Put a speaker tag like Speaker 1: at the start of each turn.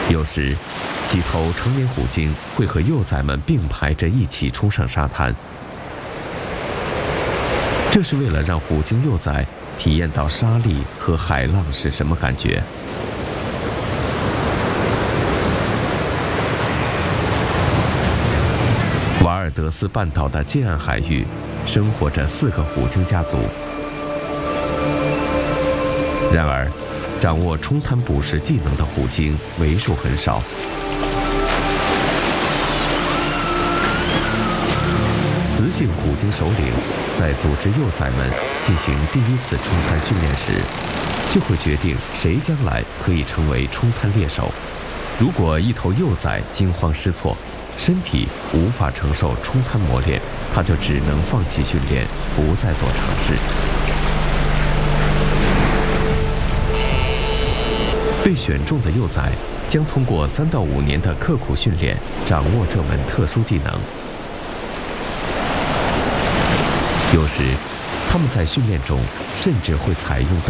Speaker 1: 有时，几头成年虎鲸会和幼崽们并排着一起冲上沙滩，这是为了让虎鲸幼崽体验到沙砾和海浪是什么感觉。瓦尔德斯半岛的近岸海域，生活着4个虎鲸家族。然而，掌握冲滩捕食技能的虎鲸为数很少。雌性虎鲸首领在组织幼崽们进行第1次冲滩训练时，就会决定谁将来可以成为冲滩猎手。如果一头幼崽惊慌失措，身体无法承受冲滩磨练，它就只能放弃训练，不再做尝试。被选中的幼崽将通过3到5年的刻苦训练，掌握这门特殊技能。有时，他们在训练中甚至会采用